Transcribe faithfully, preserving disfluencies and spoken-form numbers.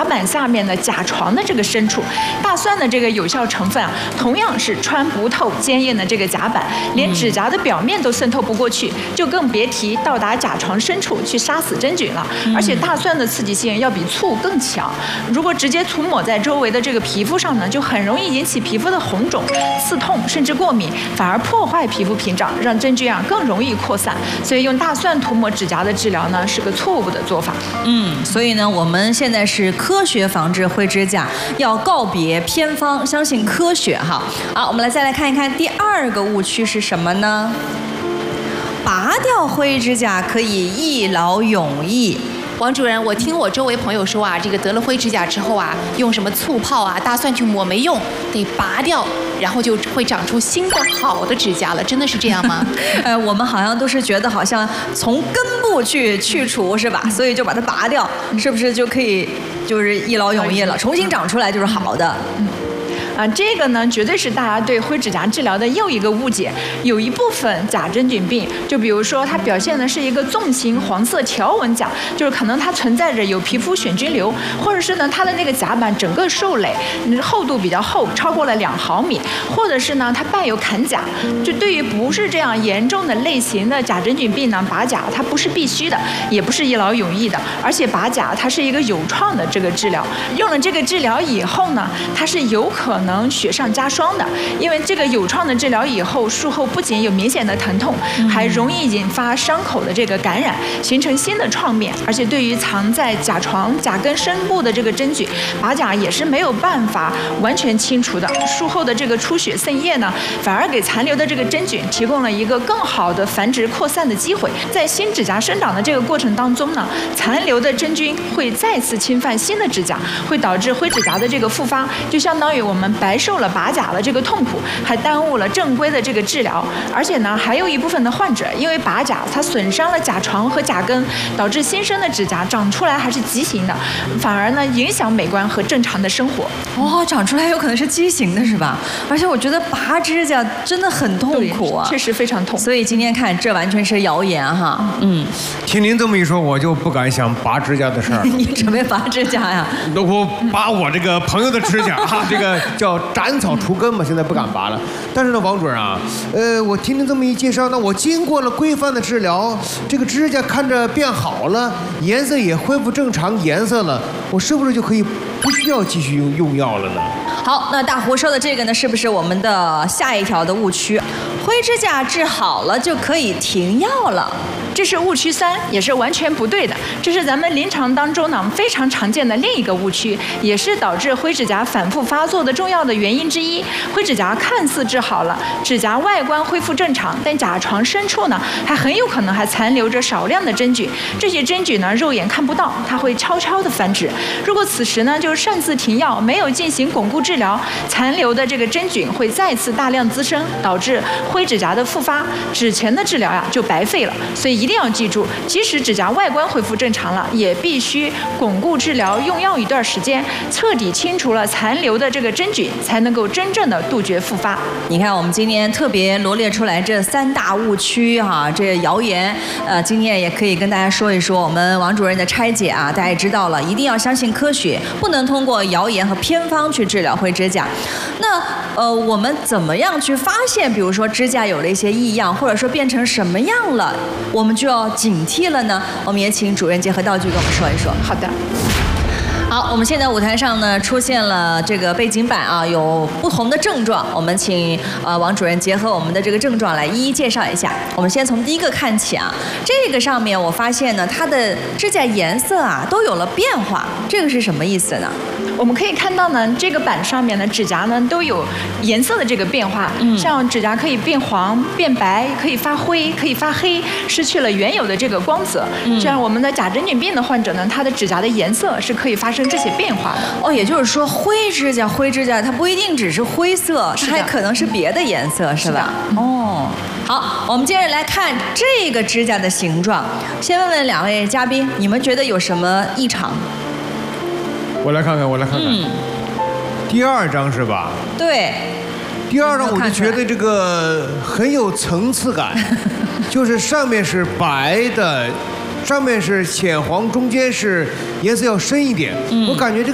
板下面的甲床的这个深处。大蒜的这个有效成分啊，同样是穿不透坚硬的这个甲板，连指甲的表面都渗透不过去，就更别提到达甲床深处去杀死真菌了。而且大蒜的刺激性要比醋更强，如果直接涂抹在周围的这个皮肤上呢，就很容易引起皮肤的红肿、刺痛，甚至过敏，反而破坏皮肤屏障，让真菌啊更容易扩散。所以用大蒜涂抹指甲的治疗呢，是个错误的做法。 嗯，所以呢，我们现在是科学防治灰指甲，要告别偏方，相信科学哈。好，我们来再来看一看第二个误区是什么呢？拔掉灰指甲可以一劳永逸。 王主任，我听我周围朋友说啊，这个得了灰指甲之后啊，用什么醋泡啊、大蒜去抹没用，得拔掉，然后就会长出新的好的指甲了，真的是这样吗？ 呃，我们好像都是觉得好像从根部去去除是吧？所以就把它拔掉，是不是就可以就是一劳永逸了，重新长出来就是好的？嗯。 啊，这个呢，绝对是大家对灰指甲治疗的又一个误解。有一部分甲真菌病，就比如说它表现的是一个纵形黄色条纹甲，就是可能它存在着有皮肤癣菌瘤，或者是呢它的那个甲板整个受累，厚度比较厚，超过了两毫米，或者是呢它伴有坎甲。就对于不是这样严重的类型的甲真菌病呢，拔甲它不是必须的，也不是一劳永逸的，而且拔甲它是一个有创的这个治疗。用了这个治疗以后呢，它是有可能能雪上加霜的，因为这个有创的治疗以后，术后不仅有明显的疼痛，还容易引发伤口的这个感染，形成新的创面。而且对于藏在甲床、甲根深部的这个真菌，拔甲也是没有办法完全清除的。术后的这个出血渗液呢，反而给残留的这个真菌提供了一个更好的繁殖扩散的机会。在新指甲生长的这个过程当中呢，残留的真菌会再次侵犯新的指甲，会导致灰指甲的这个复发，就相当于我们白受了拔甲的这个痛苦，还耽误了正规的这个治疗。而且呢，还有一部分的患者因为拔甲，它损伤了甲床和甲根，导致新生的指甲长出来还是畸形的，反而呢影响美观和正常的生活。 哦，长出来有可能是畸形的是吧？而且我觉得拔指甲真的很痛苦啊， 确实非常痛。 所以今天看这完全是谣言哈。嗯， 听您这么一说，我就不敢想拔指甲的事儿。 你准备拔指甲呀？ 那我拔我这个朋友的指甲哈，这个叫斩草除根嘛，现在不敢拔了。但是呢，王主任啊，呃，我听您这么一介绍，那我经过了规范的治疗，这个指甲看着变好了，颜色也恢复正常颜色了，我是不是就可以不需要继续用用药了呢？ 好，那大胡说的这个呢，是不是我们的下一条的误区？灰指甲治好了就可以停药了？ 这是误区三，也是完全不对的。这是咱们临床当中呢非常常见的另一个误区，也是导致灰指甲反复发作的重要的原因之一。灰指甲看似治好了，指甲外观恢复正常，但甲床深处呢还很有可能还残留着少量的真菌。这些真菌呢肉眼看不到，它会悄悄的繁殖。如果此时呢就擅自停药，没有进行巩固治疗，残留的这个真菌会再次大量滋生，导致灰指甲的复发，指前的治疗呀就白费了。所以一定要记住，即使指甲外观恢复正常了，也必须巩固治疗，用药一段时间，彻底清除了残留的这个真菌，才能够真正的杜绝复发。 你看，我们今天特别罗列出来这三大误区哈、啊，这谣言，呃，今天也可以跟大家说一说我们王主任的拆解啊，大家也知道了，一定要相信科学，不能通过谣言和偏方去治疗灰指甲。那呃，我们怎么样去发现，比如说指甲有了一些异样，或者说变成什么样了，我们就要警惕了呢？我们也请主任结合道具跟我们说一说。 好的。 好，我们现在舞台上呢出现了这个背景板啊，有不同的症状，我们请呃王主任结合我们的这个症状来一一介绍一下。我们先从第一个看起啊，这个上面我发现呢，它的指甲颜色啊都有了变化，这个是什么意思呢？ 我们可以看到呢，这个板上面的指甲呢都有颜色的这个变化，嗯、像指甲可以变黄、变白，可以发灰，可以发黑，失去了原有的这个光泽。嗯、这样我们的甲真菌病的患者呢，他的指甲的颜色是可以发生这些变化的。 哦，也就是说灰指甲，灰指甲它不一定只是灰色，它还可能是别的颜色，是吧？是哦。好，我们接着来看这个指甲的形状。先问问两位嘉宾，你们觉得有什么异常？ 我来看看，我来看看。嗯，第二张是吧？ 对。 第二张我就觉得这个很有层次感，就是上面是白的，上面是浅黄，中间是颜色要深一点。嗯、我感觉这个